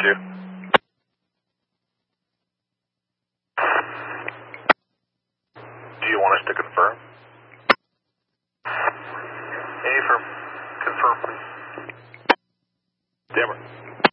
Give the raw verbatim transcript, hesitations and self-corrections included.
two. Do you want us to confirm? Affirm. Confirm, please. Denver.